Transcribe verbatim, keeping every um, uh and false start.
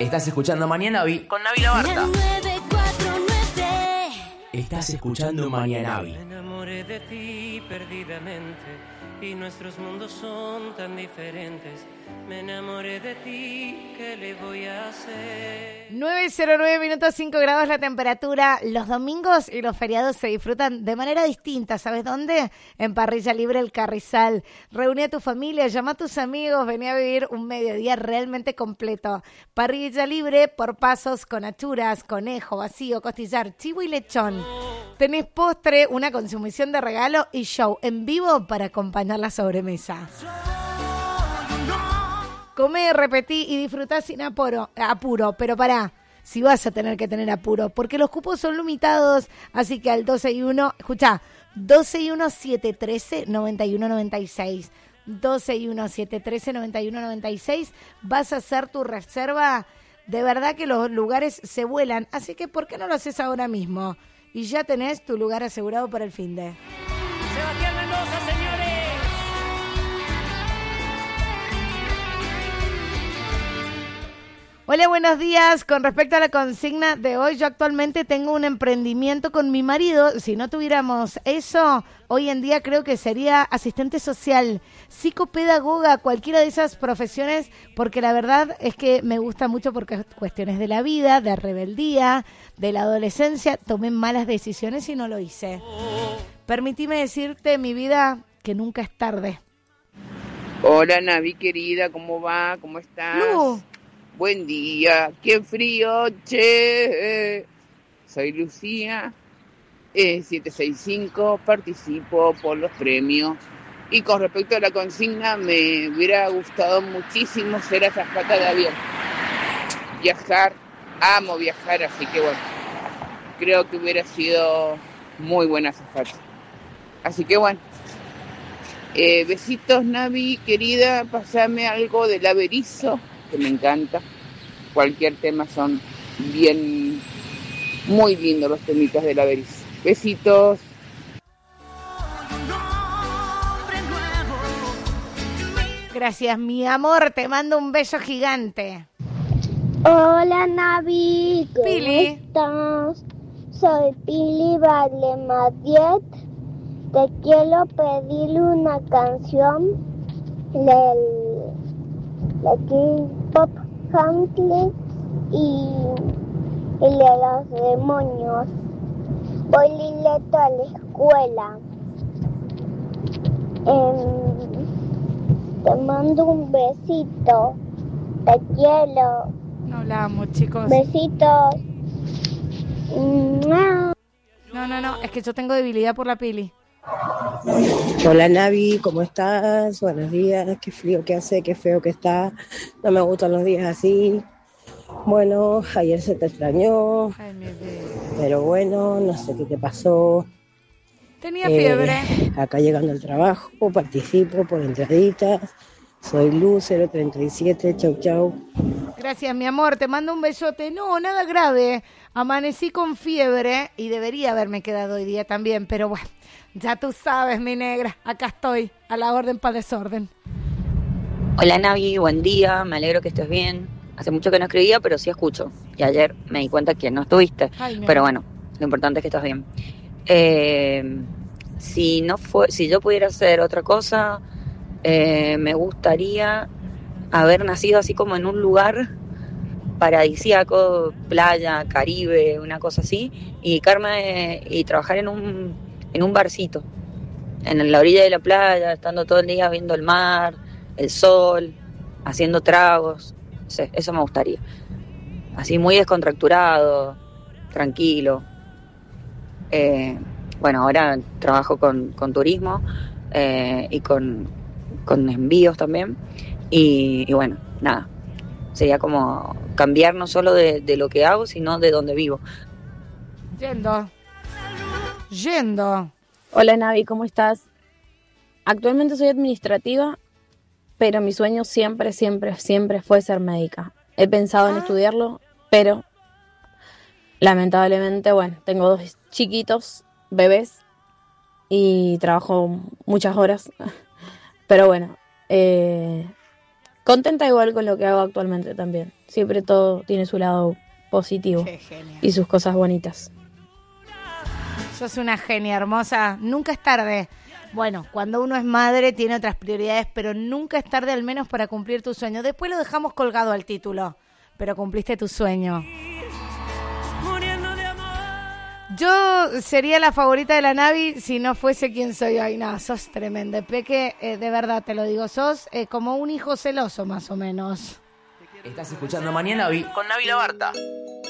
Estás escuchando Mañanavi con Navi Labarta. Estás escuchando Mañanavi. Me enamoré de ti perdidamente y nuestros mundos son tan diferentes. Me enamoré de ti, ¿qué le voy a hacer? nueve cero nueve minutos, cinco grados la temperatura. Los domingos y los feriados se disfrutan de manera distinta. ¿Sabes dónde? En Parrilla Libre El Carrizal. Reuní a tu familia, llama a tus amigos, vení a vivir un mediodía realmente completo. Parrilla Libre por pasos con achuras, conejo, vacío, costillar, chivo y lechón. Tenés postre, una consumición de regalo y show en vivo para acompañar la sobremesa. Comé, repetí y disfrutá sin apuro, apuro, pero pará, si vas a tener que tener apuro, porque los cupos son limitados, así que al doce y uno, escuchá, doce y uno, siete trece, noventa y uno noventa y seis, doce y uno, siete trece, noventa y uno noventa y seis, vas a hacer tu reserva, de verdad que los lugares se vuelan, así que ¿por qué no lo haces ahora mismo? Y ya tenés tu lugar asegurado para el finde. Sebastián Mendoza, señores. Hola, buenos días. Con respecto a la consigna de hoy, yo actualmente tengo un emprendimiento con mi marido. Si no tuviéramos eso, hoy en día creo que sería asistente social, psicopedagoga, cualquiera de esas profesiones, porque la verdad es que me gusta mucho porque cuestiones de la vida, de rebeldía, de la adolescencia, tomé malas decisiones y no lo hice. Permitime decirte, mi vida, que nunca es tarde. Hola, Navi querida, ¿cómo va? ¿Cómo estás? Lu. Buen día, qué frío, che. Soy Lucía, eh, siete seis cinco, participo por los premios. Y con respecto a la consigna, me hubiera gustado muchísimo ser azafata de avión. Viajar, amo viajar, así que bueno, creo que hubiera sido muy buena azafata. Así que bueno, eh, besitos, Navi querida, pasame algo del Averizo, que me encanta. Cualquier tema son bien, muy lindos los temitas de la Averizo. Besitos. Gracias, mi amor, te mando un beso gigante. Hola, Navi, ¿cómo Pili. estás? Soy Pili Vallemadiet. Te quiero pedir una canción del de K-Pop Huntley y, y de los demonios. Voy Lileto a la escuela. Eh, te mando un besito. Te quiero. No hablamos, chicos. Besitos. Mua. No, no, no, es que yo tengo debilidad por la Pili. Hola Navi, ¿cómo estás? Buenos días, qué frío que hace, qué feo que está. No me gustan los días así. Bueno, ayer se te extrañó, Ay, mi vida. pero bueno, no sé qué te pasó. Tenía fiebre. Eh, acá llegando al trabajo, participo por entraditas. Soy Luz cero treinta y siete, chau chau. Gracias, mi amor, te mando un besote. No, nada grave. Amanecí con fiebre y debería haberme quedado hoy día también, pero bueno, ya tú sabes, mi negra, acá estoy, a la orden para desorden. Hola Navi, buen día, me alegro que estés bien. Hace mucho que no escribía, pero sí escucho. Y ayer me di cuenta que no estuviste. Ay, mi pero amor. bueno, lo importante es que estás bien. Eh, si no fue, si yo pudiera hacer otra cosa, eh, me gustaría haber nacido así como en un lugar paradisíaco, playa, Caribe, una cosa así, y dedicarme y trabajar en un, en un barcito, en la orilla de la playa, estando todo el día viendo el mar, el sol, haciendo tragos. No sé, eso me gustaría. Así muy descontracturado, tranquilo. Eh, bueno, ahora trabajo con, con turismo eh, y con, con envíos también. Y, y bueno, nada. Sería como cambiar no solo de, de lo que hago, sino de donde vivo. Yendo. Yendo. Hola Navi, ¿cómo estás? Actualmente soy administrativa, pero mi sueño siempre, siempre, siempre fue ser médica. He pensado en Ah. estudiarlo, pero lamentablemente, bueno, tengo dos chiquitos, bebés, y trabajo muchas horas. Pero bueno, eh, contenta igual con lo que hago actualmente también. Siempre todo tiene su lado positivo y sus cosas bonitas. Sos una genia hermosa. Nunca es tarde. Bueno, cuando uno es madre tiene otras prioridades, pero nunca es tarde al menos para cumplir tu sueño. Después lo dejamos colgado al título, pero cumpliste tu sueño. Yo sería la favorita de la Navi si no fuese quien soy hoy. No, sos tremenda, Peque, eh, de verdad te lo digo. Sos eh, como un hijo celoso más o menos. Estás escuchando Mañana Navi con Navi Labarta.